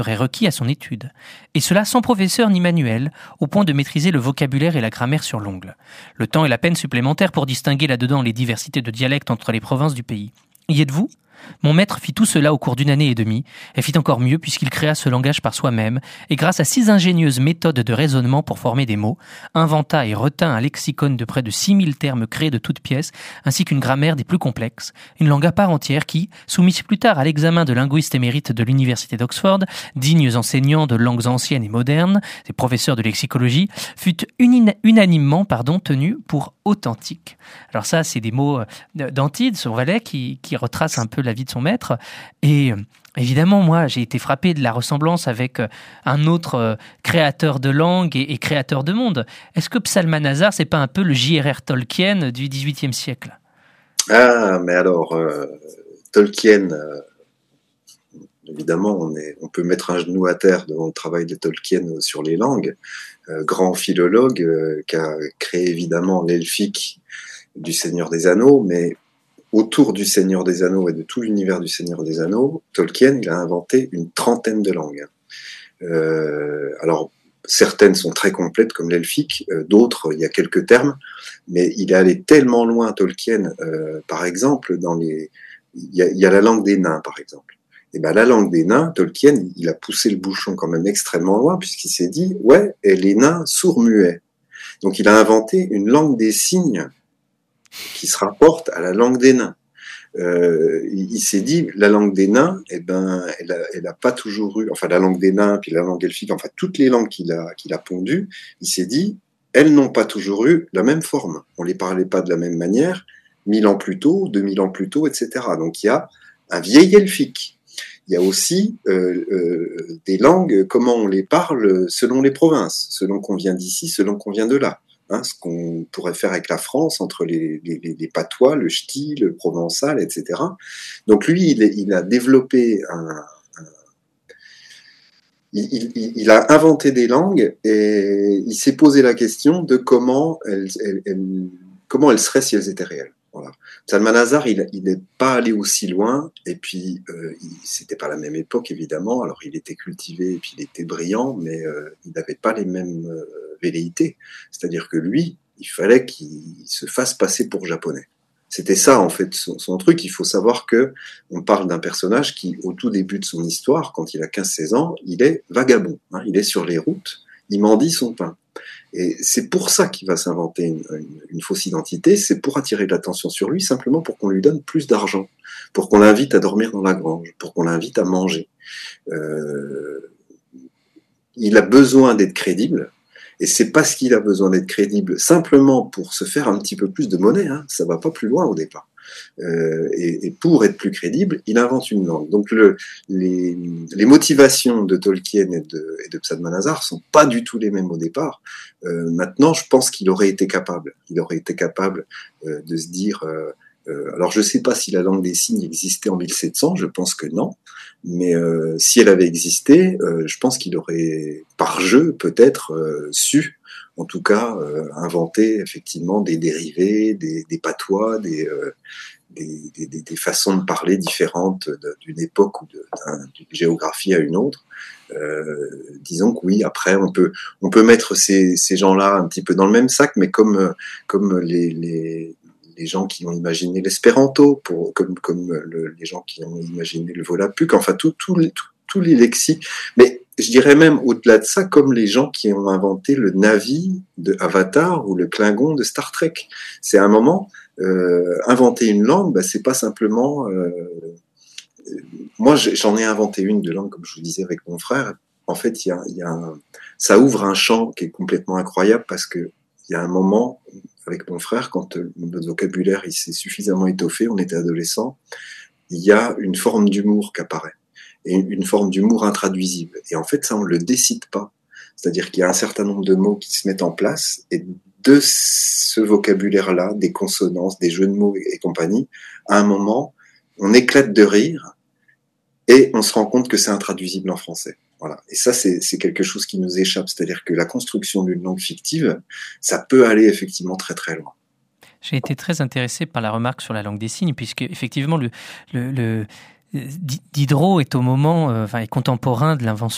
serait requis à son étude. Et cela sans professeur ni manuel, au point de maîtriser le vocabulaire et la grammaire sur l'ongle. Le temps et la peine supplémentaires pour distinguer là-dedans les diversités de dialectes entre les provinces du pays. Y êtes-vous ? Mon maître fit tout cela au cours d'une année et demie, et fit encore mieux puisqu'il créa ce langage par soi-même, et grâce à 6 ingénieuses méthodes de raisonnement pour former des mots, inventa et retint un lexicon de près de 6000 termes créés de toutes pièces, ainsi qu'une grammaire des plus complexes, une langue à part entière qui, soumise plus tard à l'examen de linguiste émérite de l'université d'Oxford, dignes enseignants de langues anciennes et modernes, et professeurs de lexicologie, fut unanimement tenue pour authentique. Alors ça, c'est des mots d'Antide, son valet, qui retrace un peu la vie de son maître. Et évidemment, moi, j'ai été frappé de la ressemblance avec un autre créateur de langue et créateur de monde. Est-ce que Psalmanazar, c'est pas un peu le J.R.R. Tolkien du XVIIIe siècle ? Ah, mais alors, Tolkien, évidemment, on peut mettre un genou à terre devant le travail de Tolkien sur les langues. Grand philologue qui a créé évidemment l'elfique du Seigneur des Anneaux, mais autour du Seigneur des Anneaux et de tout l'univers du Seigneur des Anneaux, Tolkien, il a inventé une 30aine de langues. Alors, certaines sont très complètes, comme l'elfique, d'autres, il y a quelques termes, mais il est allé tellement loin, Tolkien, par exemple, il y a la langue des nains, par exemple. Et ben, la langue des nains, Tolkien, il a poussé le bouchon quand même extrêmement loin, puisqu'il s'est dit, ouais, et les nains sourds-muets. Donc, il a inventé une langue des signes qui se rapporte à la langue des nains. Il s'est dit, la langue des nains, elle a pas toujours eu, enfin la langue des nains, puis la langue elfique, enfin toutes les langues qu'il a pondues, il s'est dit, elles n'ont pas toujours eu la même forme. On les parlait pas de la même manière, 1000 ans plus tôt, 2000 ans plus tôt, etc. Donc il y a un vieil elfique. Il y a aussi des langues, comment on les parle selon les provinces, selon qu'on vient d'ici, selon qu'on vient de là. Ce qu'on pourrait faire avec la France, entre les patois, le ch'ti, le provençal, etc. Donc lui, il a développé il a inventé des langues et il s'est posé la question de comment elles seraient si elles étaient réelles. Voilà. Psalmanazar, il n'est pas allé aussi loin, et puis c'était pas la même époque évidemment. Alors il était cultivé et puis il était brillant, mais il n'avait pas les mêmes velléités. C'est-à-dire que lui, il fallait qu'il se fasse passer pour japonais. C'était ça en fait son truc. Il faut savoir que on parle d'un personnage qui, au tout début de son histoire, quand il a 15-16 ans, il est vagabond. Il est sur les routes, il mendie son pain. Et c'est pour ça qu'il va s'inventer une fausse identité, c'est pour attirer l'attention sur lui, simplement pour qu'on lui donne plus d'argent, pour qu'on l'invite à dormir dans la grange, pour qu'on l'invite à manger. Il a besoin d'être crédible, et c'est parce qu'il a besoin d'être crédible simplement pour se faire un petit peu plus de monnaie, ça va pas plus loin au départ. Et pour être plus crédible, il invente une langue. Donc les motivations de Tolkien et de Psalmanazar sont pas du tout les mêmes au départ. Maintenant, je pense qu'il aurait été capable. Il aurait été capable de se dire. Alors, je sais pas si la langue des signes existait en 1700. Je pense que non. Mais si elle avait existé, je pense qu'il aurait, par jeu, peut-être su. En tout cas, inventer effectivement des dérivés, des patois, des façons de parler différentes d'une époque ou d'une géographie à une autre. Disons que oui, après on peut mettre ces gens-là un petit peu dans le même sac, mais comme les gens qui ont imaginé l'espéranto, comme les gens qui ont imaginé le volapük, enfin tous les lexiques, mais je dirais même au-delà de ça, comme les gens qui ont inventé le Na'vi de Avatar ou le Klingon de Star Trek. C'est à un moment, inventer une langue, c'est pas simplement... moi, j'en ai inventé une de langue, comme je vous disais avec mon frère. En fait, ça ouvre un champ qui est complètement incroyable parce que il y a un moment, avec mon frère, quand notre vocabulaire il s'est suffisamment étoffé, on était adolescents, il y a une forme d'humour qui apparaît. Et une forme d'humour intraduisible. Et en fait, ça, on le décide pas. C'est-à-dire qu'il y a un certain nombre de mots qui se mettent en place, et de ce vocabulaire-là, des consonances, des jeux de mots et compagnie, à un moment, on éclate de rire, et on se rend compte que c'est intraduisible en français. Voilà. Et ça, c'est quelque chose qui nous échappe. C'est-à-dire que la construction d'une langue fictive, ça peut aller effectivement très très loin. J'ai été très intéressé par la remarque sur la langue des signes, puisque effectivement, Diderot est au moment, est contemporain de l'invention